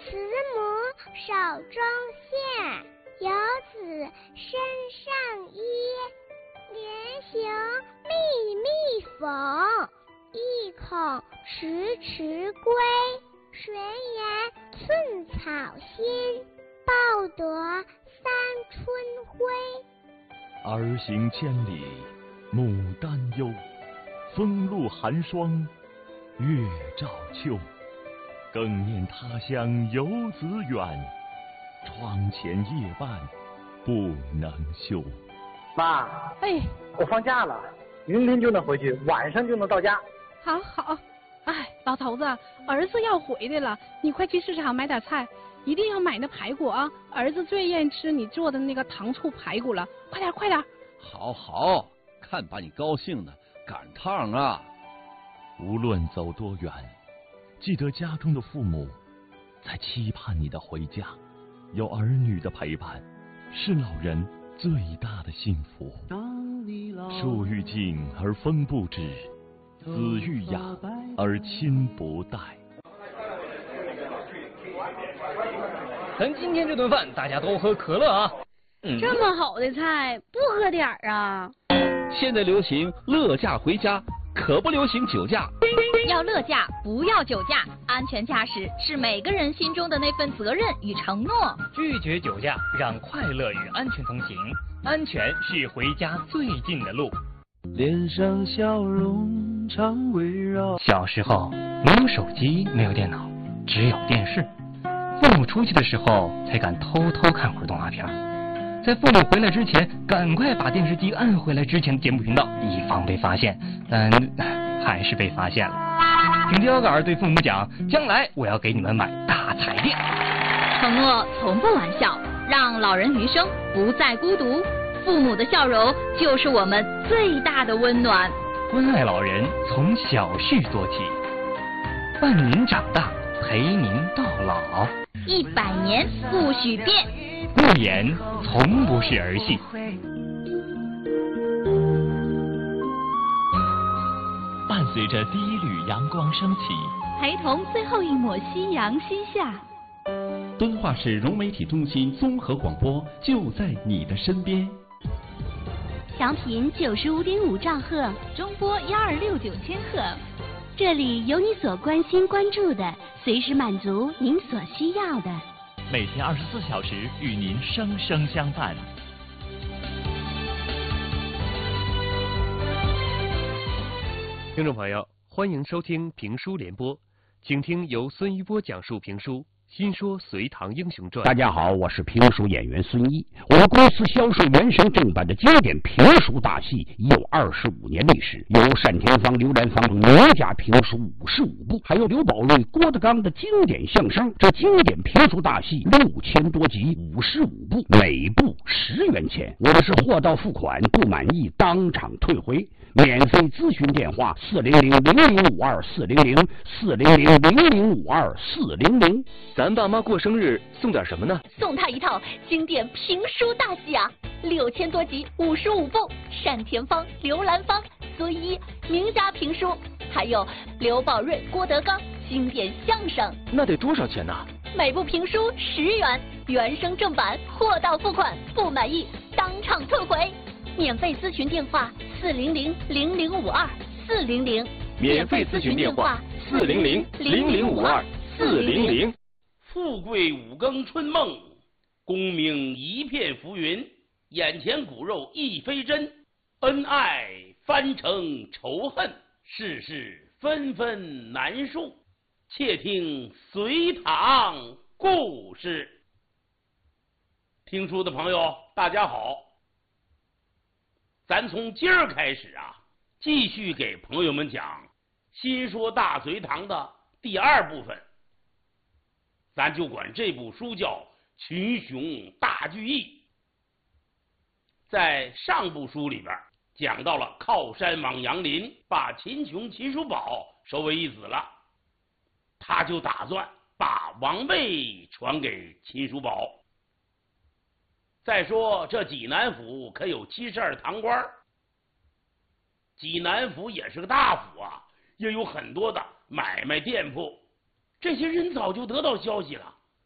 慈母手中线，游子身上衣。连行密密缝，意恐迟迟归。谁言寸草心，报得三春晖。 儿行千里母担忧，风露寒霜月照秋。更念他乡游子远，窗前夜半不能休。 妈， 哎， 我放假了，明天就能回去，晚上就能到家。 好好，哎，老头子，儿子要回来了，你快去市场买点菜，一定要买那排骨啊！儿子最愿意吃你做的那个糖醋排骨了，快点快点！ 好好，看把你高兴的，赶趟啊！ 无论走多远，记得家中的父母在期盼你的回家，有儿女的陪伴，是老人最大的幸福。树欲静而风不止，子欲雅而亲不待。 咱今天这顿饭大家都喝可乐啊！ 这么好的菜不喝点儿啊？ 现在流行乐驾回家，可不流行酒驾。 要乐驾，不要酒驾。安全驾驶是每个人心中的那份责任与承诺。 拒绝酒驾，让快乐与安全同行。安全是回家最近的路。 脸上笑容常围绕。 小时候没有手机，没有电脑，只有电视。父母出去的时候，才敢偷偷看会儿动画片。在父母回来之前，赶快把电视机按回来之前的节目频道，以防被发现。但还是被发现了。挺着腰杆对父母讲，将来我要给你们买大彩电。 承诺从不玩笑，让老人余生不再孤独。父母的笑容就是我们最大的温暖。 关爱老人从小事做起，伴您长大，陪您到老。 100年不许变。 不言从不是儿戏。 伴随着第一缕阳光升起， 陪同最后一抹夕阳西下。 敦化市融媒体中心综合广播就在你的身边。 调频95.5兆赫， 中波1269千赫。 这里有你所关心关注的，随时满足您所需要的。 每天24小时与您生生相伴。 听众朋友，欢迎收听评书联播，请听由孙一波讲述评书《新说隋唐英雄传》。 大家好，我是评书演员孙一。我们公司销售原声正版的经典评书大戏已有25年历史，有单田芳、刘兰芳名家评书55部，还有刘宝瑞、郭德纲的经典相声。这经典评书大戏6000多集，55部，每部10元钱。我们是货到付款，不满意当场退回。免费咨询电话400-0052-400，400-0052-400。 咱爸妈过生日送点什么呢？ 送他一套经典评书大戏啊，6000多集，55部，单田芳、刘兰芳、孙一名家评书，还有刘宝瑞、郭德纲经典相声。 那得多少钱呢？ 每部评书10元，原声正版，货到付款，不满意当场退回。免费咨询电话400-0052-400， 免费咨询电话400-0052-400。 富贵五更春梦，功名一片浮云，眼前骨肉亦非真，恩爱翻成仇恨，世事纷纷难述。且听隋唐故事。听书的朋友大家好，咱从今儿开始啊，继续给朋友们讲《新说大隋唐》的第2部分，咱就管这部书叫《群雄大聚义》。在上部书里边讲到了靠山王杨林把秦琼、秦叔宝收为义子了，他就打算把王位传给秦叔宝。再说这济南府可有72堂官，济南府也是个大府啊，也有很多的买卖店铺。这些人早就得到消息了，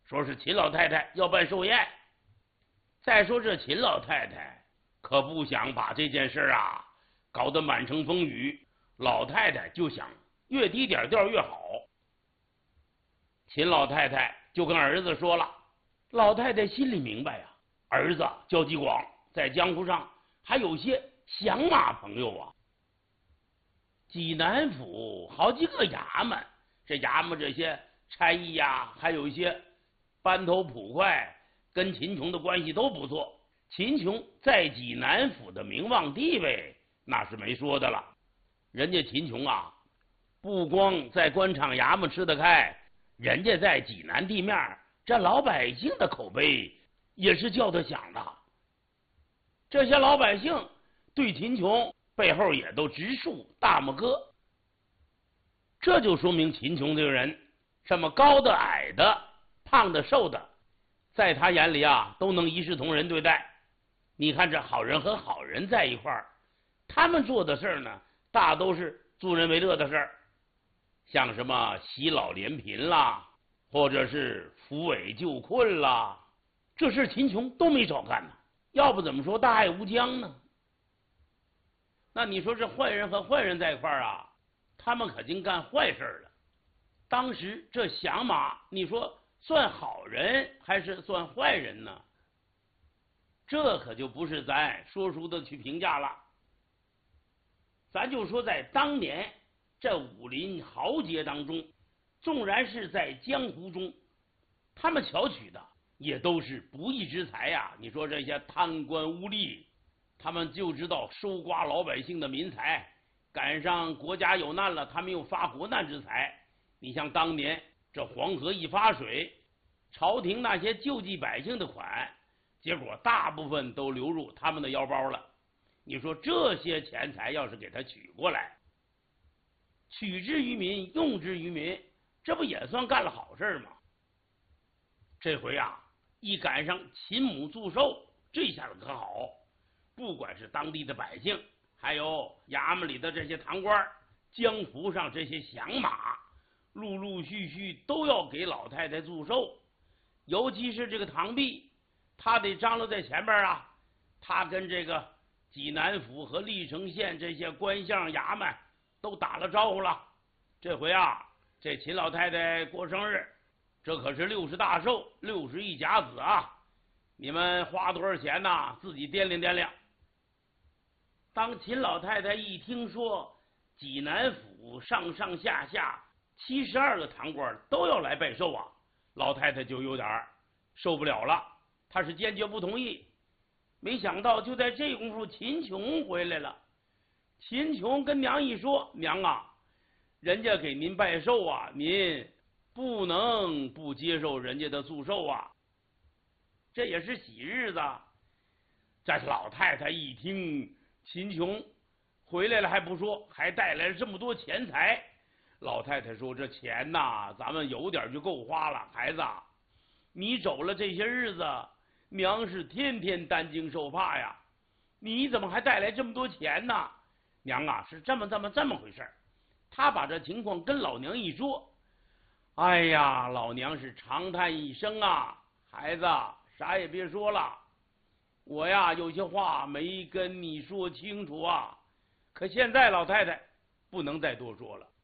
说是秦老太太要办寿宴。再说这秦老太太可不想把这件事啊搞得满城风雨，老太太就想越低点调越好。秦老太太就跟儿子说了，老太太心里明白呀，儿子交际广，在江湖上还有些响马朋友啊。济南府好几个衙门，这衙门这些差役呀，还有一些班头捕快，跟秦琼的关系都不错。秦琼在济南府的名望地位那是没说的了。人家秦琼啊，不光在官场衙门吃得开，人家在济南地面这老百姓的口碑也是叫得响的。这些老百姓对秦琼背后也都直竖大拇哥。这就说明秦琼这个人，什么高的矮的胖的瘦的，在他眼里啊都能一视同仁对待。你看这好人和好人在一块儿，他们做的事儿呢大都是助人为乐的事儿，像什么洗老怜贫啦，或者是扶危救困啦，这事秦琼都没少干呢。要不怎么说大爱无疆呢？那你说这坏人和坏人在一块儿啊，他们可净干坏事了。当时这响马，你说算好人还是算坏人呢？这可就不是咱说书的去评价了。咱就说在当年这武林豪杰当中，纵然是在江湖中，他们巧取的也都是不义之财呀。你说这些贪官污吏，他们就知道收刮老百姓的民财，赶上国家有难了，他们又发国难之财。你像当年这黄河一发水，朝廷那些救济百姓的款，结果大部分都流入他们的腰包了。你说这些钱财要是给他取过来，取之于民，用之于民，这不也算干了好事吗？这回啊，一赶上秦母祝寿，这下子可好，不管是当地的百姓，还有衙门里的这些堂官，江湖上这些响马，陆陆续续都要给老太太祝寿。尤其是这个堂弟，他得张罗在前边啊，他跟这个济南府和历城县这些官相衙门都打了招呼了。这回啊，这秦老太太过生日，这可是60大寿，61甲子啊！你们花多少钱呢？自己掂量掂量。当秦老太太一听说济南府上上下下72个堂官都要来拜寿啊，老太太就有点受不了了，她是坚决不同意。没想到就在这功夫，秦琼回来了。秦琼跟娘一说，娘啊，人家给您拜寿啊，您不能不接受人家的祝寿啊，这也是喜日子。这老太太一听秦琼回来了还不说，还带来了这么多钱财，老太太说这钱呐，咱们有点就够花了。孩子，你走了这些日子，娘是天天担惊受怕呀，你怎么还带来这么多钱呢？娘啊，是这么回事。他把这情况跟老娘一说，哎呀，老娘是长叹一声啊，孩子啥也别说了，我呀有些话没跟你说清楚啊。可现在老太太不能再多说了，